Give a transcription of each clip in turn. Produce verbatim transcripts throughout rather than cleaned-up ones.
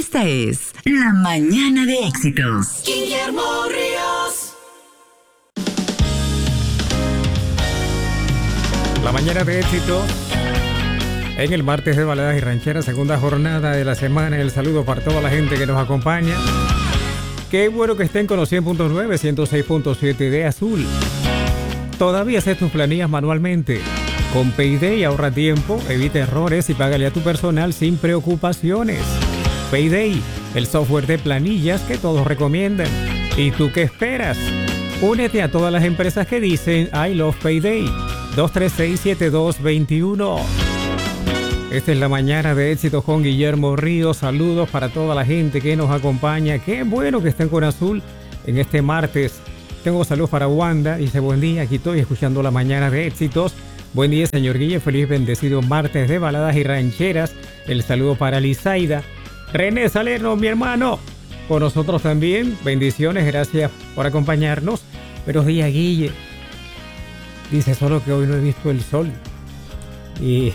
Esta es La Mañana de Éxitos. Guillermo Ríos. La Mañana de Éxitos. En el martes de baladas y rancheras, segunda jornada de la semana. El saludo para toda la gente que nos acompaña. Qué bueno que estén con los cien punto nueve, ciento seis punto siete de Azul. Todavía haces tus planillas manualmente. Con Payday ahorra tiempo, evita errores y págale a tu personal sin preocupaciones. Payday, el software de planillas que todos recomiendan. ¿Y tú qué esperas? Únete a todas las empresas que dicen I love Payday. dos tres seis, siete dos dos uno. Esta es la Mañana de Éxitos con Guillermo Ríos. Saludos para toda la gente que nos acompaña. Qué bueno que estén con Azul en este martes. Tengo saludos para Wanda. Dice, buen día, aquí estoy escuchando La Mañana de Éxitos. Buen día, señor Guille. Feliz bendecido martes de baladas y rancheras. El saludo para Lizaida. René Salerno, mi hermano. Con nosotros también. Bendiciones, gracias por acompañarnos. Buenos días, Guille. Dice, solo que hoy no he visto el sol. Y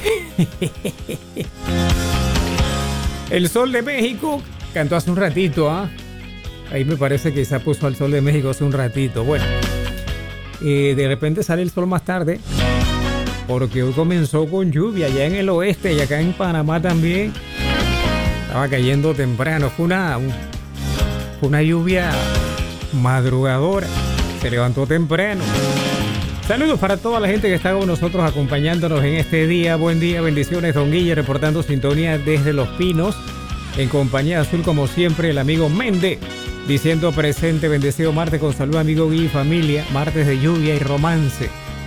el Sol de México cantó hace un ratito, ¿ah? ¿eh? Ahí me parece que se puso al Sol de México hace un ratito. Bueno, eh, de repente sale el sol más tarde, porque hoy comenzó con lluvia allá en el oeste y acá en Panamá también. Estaba cayendo temprano. Fue una, un, fue una lluvia madrugadora. Se levantó temprano. Saludos para toda la gente que está con nosotros acompañándonos en este día. Buen día, bendiciones. Don Guille reportando sintonía desde Los Pinos. En compañía de Azul, como siempre, el amigo Méndez. Diciendo presente, bendecido martes con salud, amigo Guille y familia. Martes de lluvia y romance.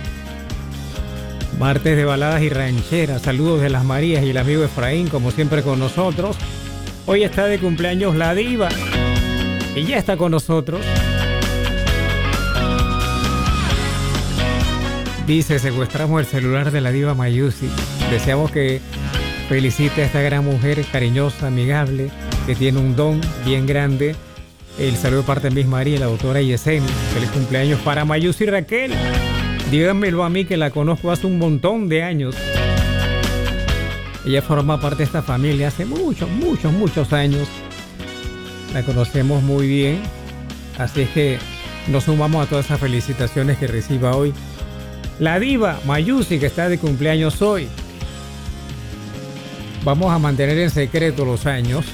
Martes de baladas y rancheras. Saludos de las Marías y el amigo Efraín, como siempre con nosotros. Hoy está de cumpleaños la diva. Y ya está con nosotros. Dice, secuestramos el celular de la diva Mayusi. Deseamos que felicite a esta gran mujer cariñosa, amigable, que tiene un don bien grande. El saludo de parte de Miss María, la doctora Yesenia. Feliz cumpleaños para Mayusi Raquel. Díganmelo a mí, que la conozco hace un montón de años. Ella forma parte de esta familia hace muchos, muchos, muchos años. La conocemos muy bien. Así es que nos sumamos a todas esas felicitaciones que reciba hoy la diva Mayusi, que está de cumpleaños hoy. Vamos a mantener en secreto los años.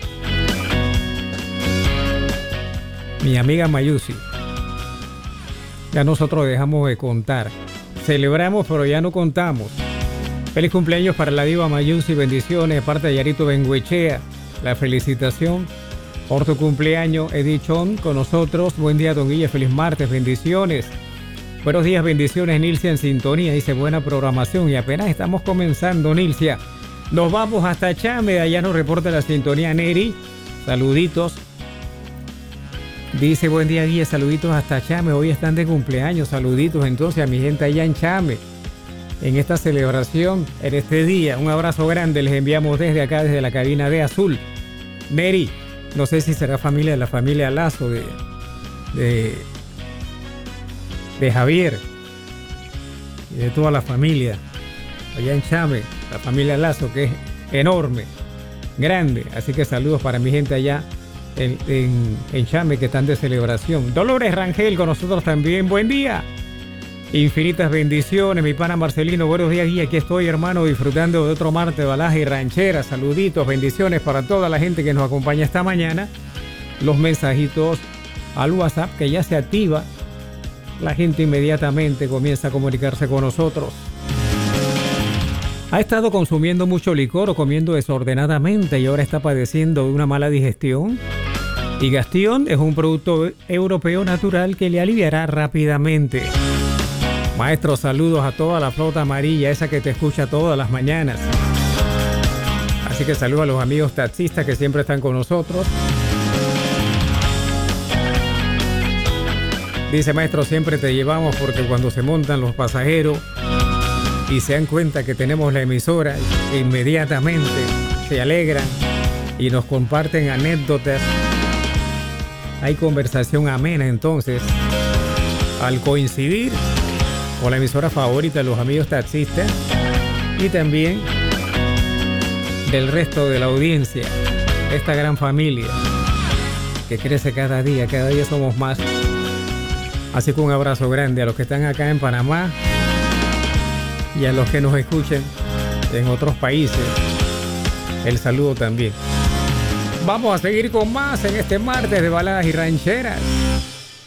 Mi amiga Mayusi. Ya nosotros dejamos de contar. Celebramos, pero ya no contamos. Feliz cumpleaños para la diva Mayusi. Bendiciones de parte de Yarito Benguechea. La felicitación por tu cumpleaños. Edichón con nosotros. Buen día, don Guille. Feliz martes. Bendiciones. Buenos días, bendiciones, Nilcia en sintonía. Dice, buena programación y apenas estamos comenzando, Nilcia. Nos vamos hasta Chame, allá nos reporta la sintonía Neri. Saluditos. Dice, buen día, Guía, saluditos hasta Chame. Hoy están de cumpleaños, saluditos entonces a mi gente allá en Chame. En esta celebración, en este día, un abrazo grande les enviamos desde acá, desde la cabina de Azul. Neri, no sé si será familia de la familia Lazo de... de de Javier y de toda la familia allá en Chame, la familia Lazo, que es enorme, grande, así que saludos para mi gente allá en, en, en Chame, que están de celebración. Dolores Rangel con nosotros también, buen día, infinitas bendiciones, mi pana Marcelino. Buenos días, Guía, aquí estoy, hermano, disfrutando de otro martes de baladas y rancheras. Saluditos, bendiciones para toda la gente que nos acompaña esta mañana. Los mensajitos al WhatsApp que ya se activa. La gente inmediatamente comienza a comunicarse con nosotros. Ha estado consumiendo mucho licor o comiendo desordenadamente y ahora está padeciendo de una mala digestión. Y Gastion es un producto europeo natural que le aliviará rápidamente. Maestro, saludos a toda la flota amarilla, esa que te escucha todas las mañanas. Así que saludos a los amigos taxistas que siempre están con nosotros. Dice, maestro, siempre te llevamos porque cuando se montan los pasajeros y se dan cuenta que tenemos la emisora, inmediatamente se alegran y nos comparten anécdotas. Hay conversación amena entonces. Al coincidir con la emisora favorita de los amigos taxistas y también del resto de la audiencia. esta gran familia que crece cada día, cada día somos más. Así que un abrazo grande a los que están acá en Panamá y a los que nos escuchen en otros países. El saludo también. Vamos a seguir con más en este martes de baladas y rancheras.